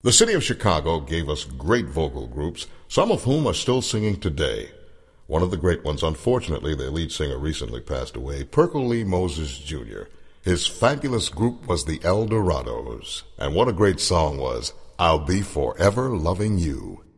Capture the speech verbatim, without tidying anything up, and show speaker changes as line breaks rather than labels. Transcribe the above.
The city of Chicago gave us great vocal groups, some of whom are still singing today. One of the great ones, unfortunately, their lead singer recently passed away, Perkle Lee Moses Junior His fabulous group was the El Dorados, and what a great song was, I'll Be Forever Loving You.